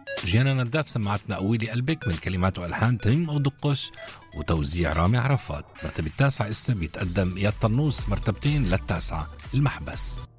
جيانا نداف سمعتنا قويلي قلبك من كلمات وألحان تميم أو دقش وتوزيع رامي عرفات. مرتبة التاسعة إسا بيتقدم إياد طنوس، مرتبتين للتاسعة المحبس.